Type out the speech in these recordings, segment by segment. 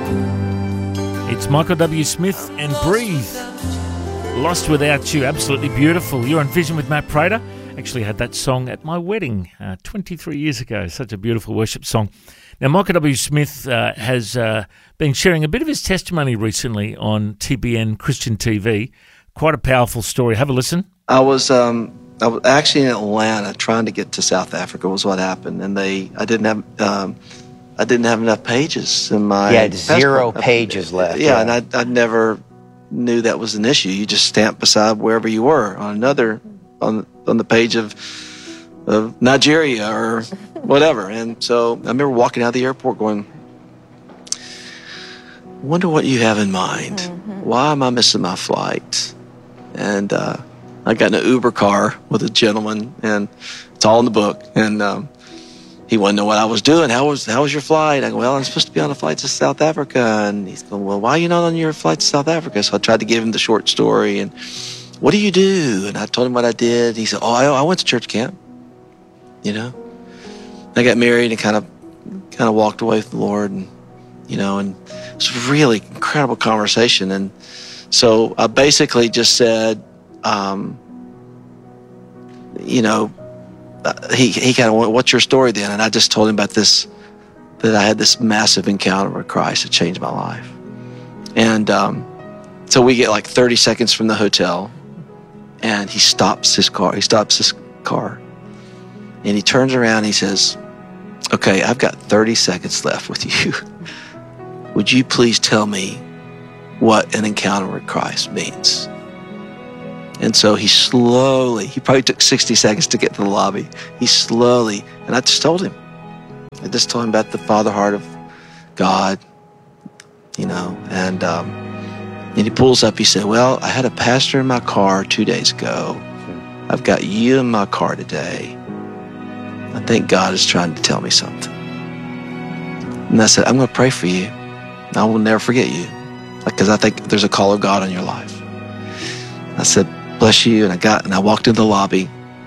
It's Michael W. Smith and Breathe. Lost Without You, absolutely beautiful. You're on Vision with Matt Prater. Actually had that song at my wedding 23 years ago. Such a beautiful worship song. Now, Michael W. Smith has been sharing a bit of his testimony recently on TBN Christian TV. Quite a powerful story. Have a listen. I was actually in Atlanta trying to get to South Africa was what happened, and I didn't have enough pages in my You had passport. 0 pages left. Yeah, and I never knew that was an issue. You just stamped beside wherever you were on the page of Nigeria or whatever. And so I remember walking out of the airport going, wonder what you have in mind. Why am I missing my flight? And I got in an Uber car with a gentleman, and it's all in the book. And he wanted to know what I was doing. How was your flight? I go, well, I'm supposed to be on a flight to South Africa. And he's going, well, why are you not on your flight to South Africa? So I tried to give him the short story. And what do you do? And I told him what I did. He said, oh, I went to church camp. You know, I got married and kind of walked away from the Lord, and and it was a really incredible conversation. And so I basically just said, he kind of went, what's your story then? And I just told him about this, that I had this massive encounter with Christ that changed my life. And so we get like 30 seconds from the hotel, and he stops his car. And he turns around and he says, okay, I've got 30 seconds left with you. Would you please tell me what an encounter with Christ means? And so he probably took 60 seconds to get to the lobby. And I just told him. About the Father heart of God, and he pulls up, he said, well, I had a pastor in my car 2 days ago. I've got you in my car today. I think God is trying to tell me something. And I said, I'm going to pray for you. I will never forget you, because I think there's a call of God on your life. I said, bless you. And I walked into the lobby,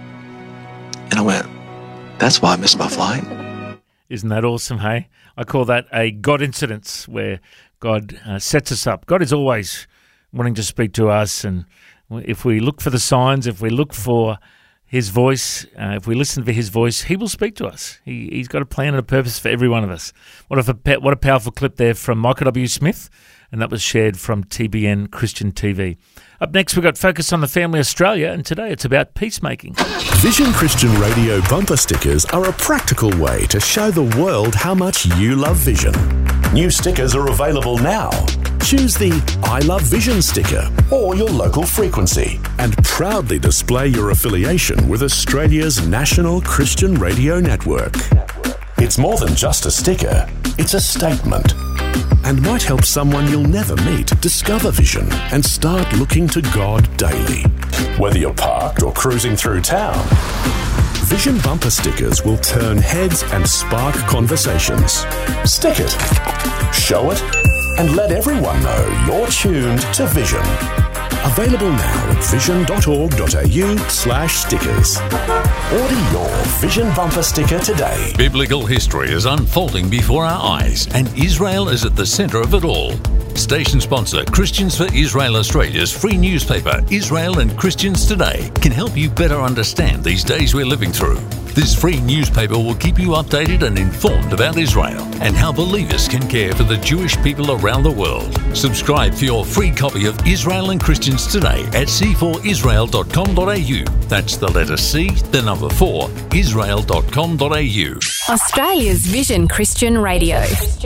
and I went, that's why I missed my flight. Isn't that awesome, hey? I call that a God incidence, where God sets us up. God is always wanting to speak to us, and if we look for the signs, if we look for His voice, if we listen for His voice, He will speak to us. He's got a plan and a purpose for every one of us. What a powerful clip there from Michael W. Smith, and that was shared from TBN Christian TV. Up next, we've got Focus on the Family Australia, and today it's about peacemaking. Vision Christian Radio bumper stickers are a practical way to show the world how much you love Vision. New stickers are available now. Choose the I Love Vision sticker or your local frequency and proudly display your affiliation with Australia's national Christian radio network. It's more than just a sticker, it's a statement, and might help someone you'll never meet discover Vision and start looking to God daily. Whether you're parked or cruising through town, Vision bumper stickers will turn heads and spark conversations. Stick it, show it, and let everyone know you're tuned to Vision. Available now at vision.org.au/stickers. Order your Vision bumper sticker today. Biblical history is unfolding before our eyes, and Israel is at the centre of it all. Station sponsor Christians for Israel Australia's free newspaper, Israel and Christians Today, can help you better understand these days we're living through. This free newspaper will keep you updated and informed about Israel and how believers can care for the Jewish people around the world. Subscribe for your free copy of Israel and Christians Today at c4israel.com.au. That's the letter C, the number 4, israel.com.au. Australia's Vision Christian Radio.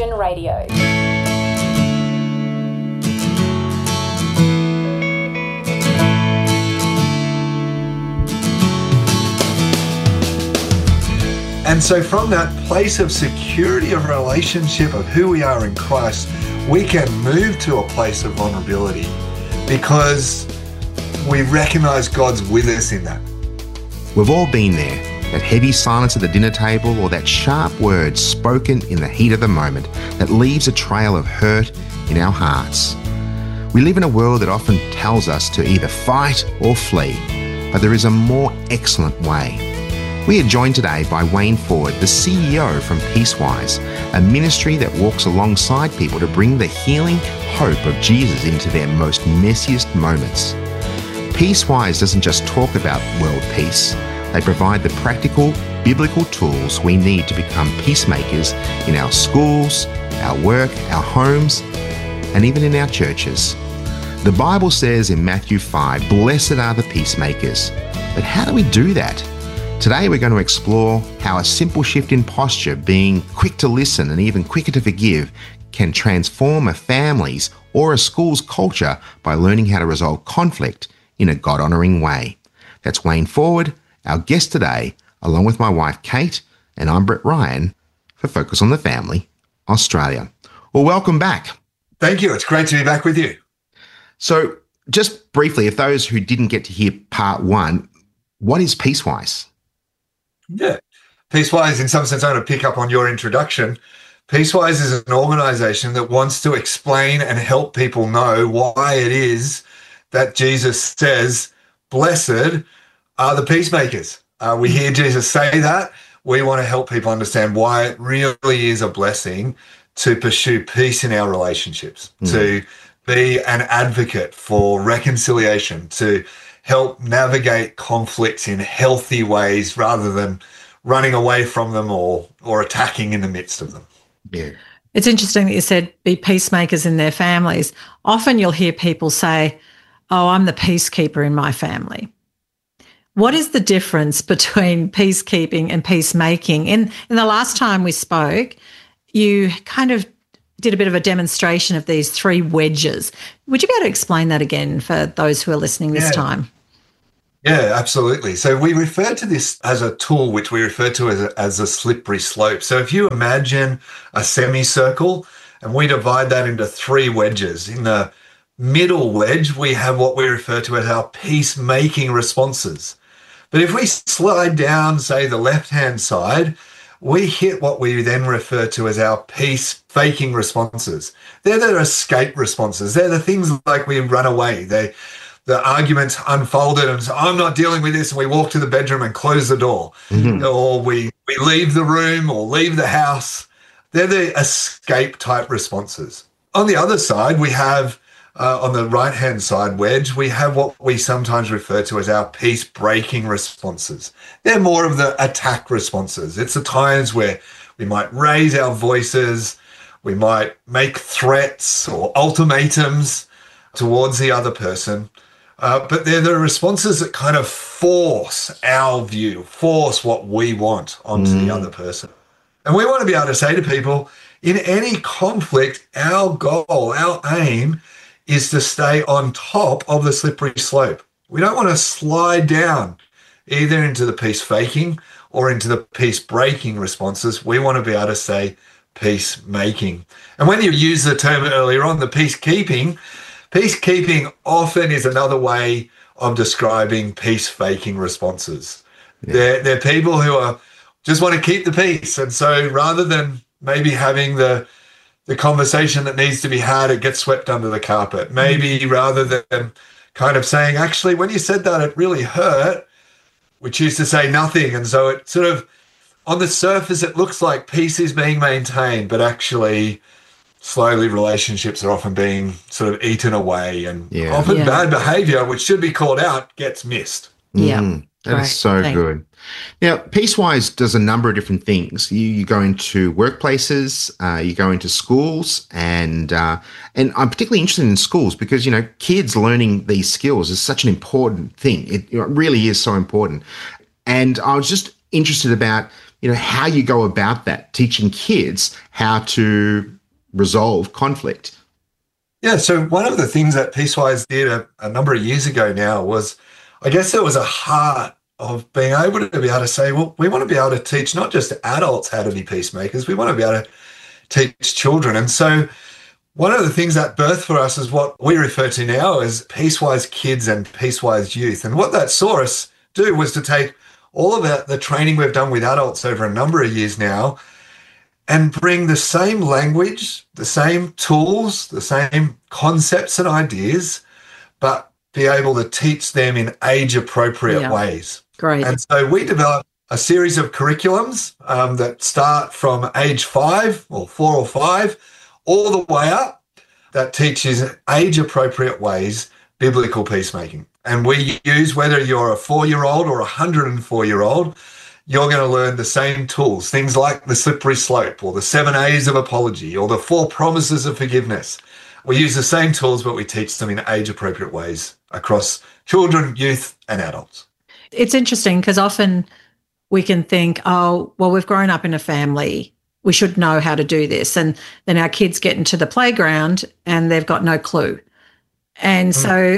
And so from that place of security of relationship of who we are in Christ, we can move to a place of vulnerability because we recognize God's with us in that. We've all been there. That heavy silence at the dinner table, or that sharp word spoken in the heat of the moment that leaves a trail of hurt in our hearts. We live in a world that often tells us to either fight or flee, but there is a more excellent way. We are joined today by Wayne Ford, the CEO from Peacewise, a ministry that walks alongside people to bring the healing hope of Jesus into their most messiest moments. Peacewise doesn't just talk about world peace. They provide the practical, biblical tools we need to become peacemakers in our schools, our work, our homes, and even in our churches. The Bible says in Matthew 5, "Blessed are the peacemakers." But how do we do that? Today we're going to explore how a simple shift in posture, being quick to listen and even quicker to forgive, can transform a family's or a school's culture by learning how to resolve conflict in a God-honouring way. That's Wayne Ford, our guest today, along with my wife Kate, and I'm Brett Ryan for Focus on the Family, Australia. Well, welcome back. Thank you. It's great to be back with you. So just briefly, if those who didn't get to hear part one, what is Peacewise? Yeah. Peacewise, in some sense, I'm going to pick up on your introduction. Peacewise is an organisation that wants to explain and help people know why it is that Jesus says, "Blessed are the peacemakers." We hear Jesus say that. We want to help people understand why it really is a blessing to pursue peace in our relationships, to be an advocate for reconciliation, to help navigate conflicts in healthy ways rather than running away from them or attacking in the midst of them. Yeah. It's interesting that you said be peacemakers in their families. Often you'll hear people say, "Oh, I'm the peacekeeper in my family." What is the difference between peacekeeping and peacemaking? In the last time we spoke, you kind of did a bit of a demonstration of these three wedges. Would you be able to explain that again for those who are listening this time? Yeah, absolutely. So we refer to this as a tool which we refer to as a slippery slope. So if you imagine a semicircle and we divide that into three wedges, in the middle wedge, we have what we refer to as our peacemaking responses. But if we slide down, say, the left-hand side, we hit what we then refer to as our peace-faking responses. They're the escape responses. They're the things like we run away. The arguments unfolded and say, "I'm not dealing with this," and we walk to the bedroom and close the door. Or we leave the room or leave the house. They're the escape-type responses. On the other side, we have, on the right-hand side wedge, we have what we sometimes refer to as our peace-breaking responses. They're more of the attack responses. It's the times where we might raise our voices, we might make threats or ultimatums towards the other person. But they're the responses that kind of force our view, force what we want onto the other person. And we want to be able to say to people, in any conflict, our goal, our aim is to stay on top of the slippery slope. We don't want to slide down either into the peace-faking or into the peace-breaking responses. We want to be able to say peacemaking. And when you use the term earlier on, the peacekeeping often is another way of describing peace-faking responses. Yeah. They're people who just want to keep the peace. And so rather than maybe having the conversation that needs to be had, it gets swept under the carpet. Maybe rather than kind of saying, "Actually, when you said that, it really hurt," we choose to say nothing. And so it sort of, on the surface, it looks like peace is being maintained, but actually slowly relationships are often being sort of eaten away, and often bad behaviour, which should be called out, gets missed. That is so good. Now, Peacewise does a number of different things. You go into workplaces, you go into schools, and I'm particularly interested in schools because, kids learning these skills is such an important thing. It really is so important. And I was just interested about, how you go about that, teaching kids how to resolve conflict. Yeah, so one of the things that Peacewise did a number of years ago now was, I guess there was a heart of being able to say, well, we want to be able to teach not just adults how to be peacemakers, we want to be able to teach children. And so one of the things that birthed for us is what we refer to now as Peacewise Kids and Peacewise Youth. And what that saw us do was to take all of the training we've done with adults over a number of years now and bring the same language, the same tools, the same concepts and ideas, but be able to teach them in age-appropriate ways. Great. And so we developed a series of curriculums that start from age 5 or 4 or 5 all the way up that teaches age-appropriate ways biblical peacemaking. And we use, whether you're a 4-year-old or a 104-year-old, you're going to learn the same tools, things like the slippery slope or the 7 A's of apology or the 4 promises of forgiveness. We use the same tools, but we teach them in age-appropriate ways across children, youth, and adults. It's interesting because often we can think, oh, well, we've grown up in a family, we should know how to do this. And then our kids get into the playground and they've got no clue. And so,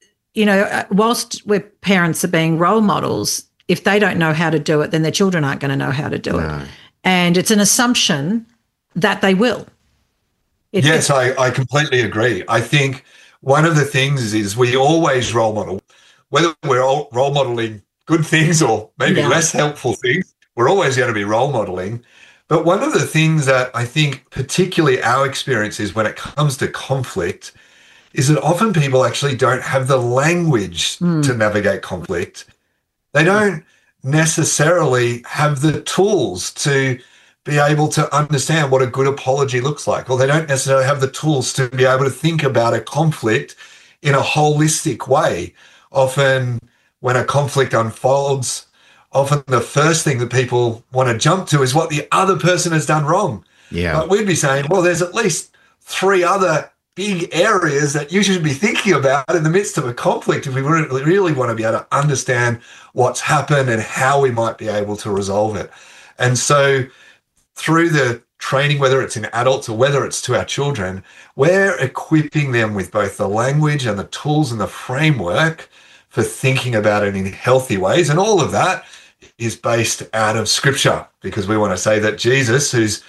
whilst we're parents are being role models, if they don't know how to do it, then their children aren't going to know how to do it. And it's an assumption that they will. Yes, I completely agree. I think one of the things is we always role model, whether we're all role modeling good things or maybe less helpful things, we're always going to be role modeling. But one of the things that I think particularly our experience is when it comes to conflict is that often people actually don't have the language to navigate conflict. They don't necessarily have the tools to be able to understand what a good apology looks like, or they don't necessarily have the tools to be able to think about a conflict in a holistic way. Often when a conflict unfolds, often the first thing that people want to jump to is what the other person has done wrong. Yeah. But we'd be saying, well, there's at least 3 other big areas that you should be thinking about in the midst of a conflict if we really want to be able to understand what's happened and how we might be able to resolve it. And so through the training, whether it's in adults or whether it's to our children, we're equipping them with both the language and the tools and the framework for thinking about it in healthy ways. And all of that is based out of Scripture, because we want to say that Jesus, who's